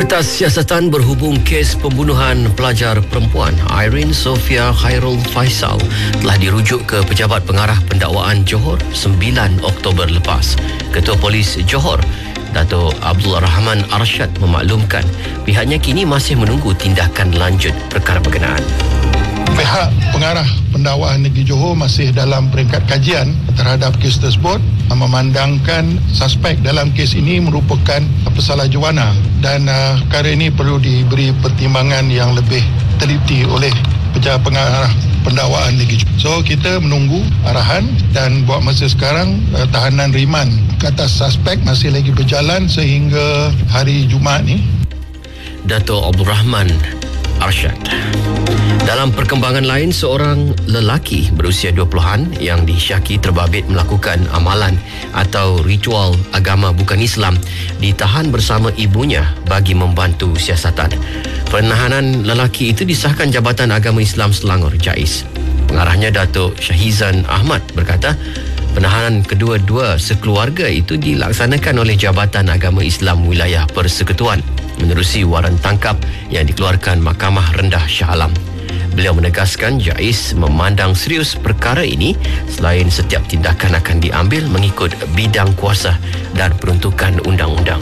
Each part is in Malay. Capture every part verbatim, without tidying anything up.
Kertas siasatan berhubung kes pembunuhan pelajar perempuan Irene Sofia Khairul Faisal telah dirujuk ke Pejabat Pengarah Pendakwaan Johor sembilan Oktober lepas. Ketua Polis Johor, Dato' Abdul Rahman Arsyad memaklumkan pihaknya kini masih menunggu tindakan lanjut perkara berkenaan. Pihak Pengarah Pendakwaan Negeri Johor masih dalam peringkat kajian terhadap kes tersebut, memandangkan suspek dalam kes ini merupakan pesalah juana dan uh, perkara ini perlu diberi pertimbangan yang lebih teliti oleh Pejabat Pengarah Pendakwaan Negeri Johor. So kita menunggu arahan dan buat masa sekarang uh, tahanan riman ke atas suspek masih lagi berjalan sehingga hari Jumaat ni. Dato' Abdul Rahman Arsyad. Dalam perkembangan lain, seorang lelaki berusia dua puluhan yang disyaki terbabit melakukan amalan atau ritual agama bukan Islam ditahan bersama ibunya bagi membantu siasatan. Penahanan lelaki itu disahkan Jabatan Agama Islam Selangor JAIS. Pengarahnya Datuk Syahizan Ahmad berkata, penahanan kedua-dua sekeluarga itu dilaksanakan oleh Jabatan Agama Islam Wilayah Persekutuan menerusi waran tangkap yang dikeluarkan Mahkamah Rendah Shah Alam. Beliau menegaskan JAIS memandang serius perkara ini selain setiap tindakan akan diambil mengikut bidang kuasa dan peruntukan undang-undang.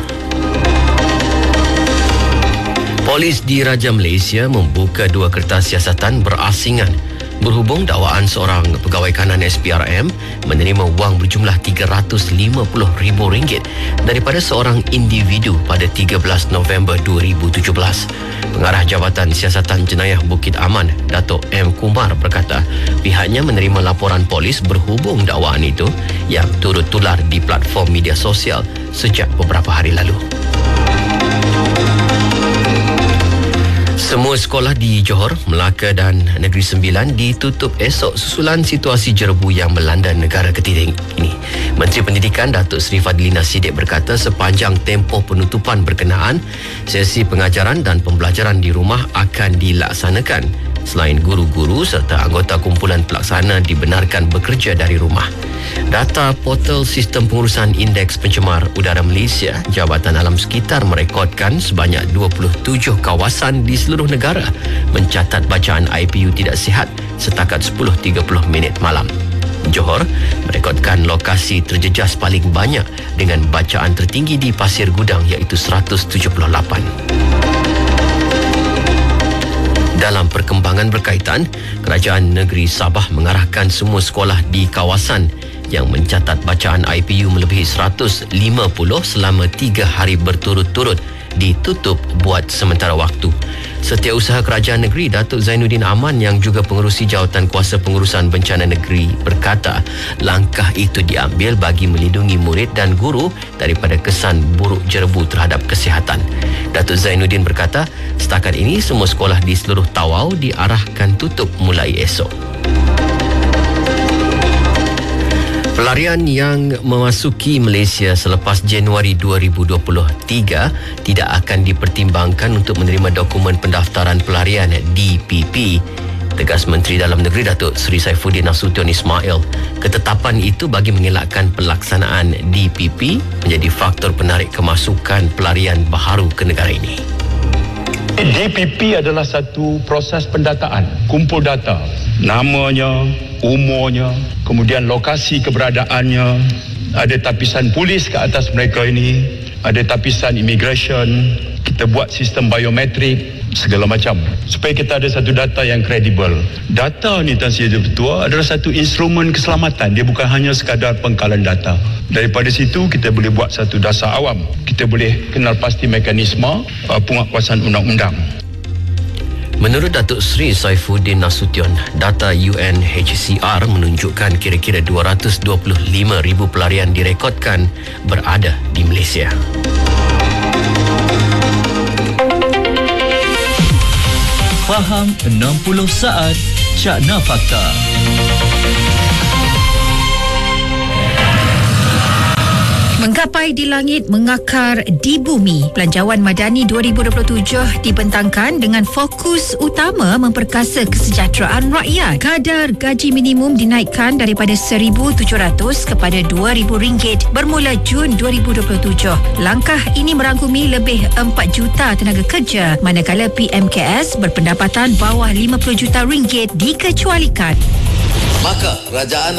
Polis di Raja Malaysia membuka dua kertas siasatan berasingan berhubung dakwaan seorang pegawai kanan S P R M menerima wang berjumlah tiga ratus lima puluh ribu ringgit daripada seorang individu pada tiga belas November dua ribu tujuh belas. Pengarah Jabatan Siasatan Jenayah Bukit Aman, Datuk M. Kumar berkata, pihaknya menerima laporan polis berhubung dakwaan itu yang turut tular di platform media sosial sejak beberapa hari lalu. Semua sekolah di Johor, Melaka dan Negeri Sembilan ditutup esok susulan situasi jerebu yang melanda negara ketiga ini. Menteri Pendidikan Datuk Seri Fadlina Siddiq berkata sepanjang tempoh penutupan berkenaan, sesi pengajaran dan pembelajaran di rumah akan dilaksanakan. Selain guru-guru serta anggota kumpulan pelaksana dibenarkan bekerja dari rumah. Data portal Sistem Pengurusan Indeks Pencemar Udara Malaysia, Jabatan Alam Sekitar merekodkan sebanyak dua puluh tujuh kawasan di seluruh negara mencatat bacaan I P U tidak sihat setakat sepuluh tiga puluh minit malam. Johor merekodkan lokasi terjejas paling banyak dengan bacaan tertinggi di Pasir Gudang iaitu seratus tujuh puluh lapan. Dalam perkembangan berkaitan, Kerajaan Negeri Sabah mengarahkan semua sekolah di kawasan yang mencatat bacaan I P U melebihi seratus lima puluh selama tiga hari berturut-turut ditutup buat sementara waktu. Setiausaha Kerajaan Negeri Datuk Zainuddin Aman yang juga pengerusi Jawatan Kuasa Pengurusan Bencana Negeri berkata, langkah itu diambil bagi melindungi murid dan guru daripada kesan buruk jerebu terhadap kesihatan. Datuk Zainuddin berkata, setakat ini semua sekolah di seluruh Tawau diarahkan tutup mulai esok. Pelarian yang memasuki Malaysia selepas Januari dua ribu dua puluh tiga tidak akan dipertimbangkan untuk menerima dokumen pendaftaran pelarian D P P, tegas Menteri Dalam Negeri Datuk Seri Saifuddin Nasution Ismail. Ketetapan itu bagi mengelakkan pelaksanaan D P P menjadi faktor penarik kemasukan pelarian baharu ke negara ini. D P P adalah satu proses pendataan, kumpul data, namanya, umurnya, kemudian lokasi keberadaannya, ada tapisan polis ke atas mereka ini, ada tapisan immigration, kita buat sistem biometrik, segala macam, supaya kita ada satu data yang kredibel. Data ni, Tan Sri Ketua, adalah satu instrumen keselamatan, dia bukan hanya sekadar pengkalan data. Daripada situ kita boleh buat satu dasar awam, kita boleh kenal pasti mekanisme uh, penguatkuasaan undang-undang. Menurut Datuk Seri Saifuddin Nasution, data U N H C R menunjukkan kira-kira dua ratus dua puluh lima ribu pelarian direkodkan berada di Malaysia. Faham enam puluh saat Cakna Fakta. Menggapai di langit, mengakar di bumi. Belanjawan Madani dua ribu dua puluh tujuh dibentangkan dengan fokus utama memperkasa kesejahteraan rakyat. Kadar gaji minimum dinaikkan daripada seribu tujuh ratus kepada dua ribu ringgit bermula Jun dua ribu dua puluh tujuh. Langkah ini merangkumi lebih empat juta tenaga kerja, manakala P M K S berpendapatan bawah lima puluh juta ringgit dikecualikan. Maka kerajaan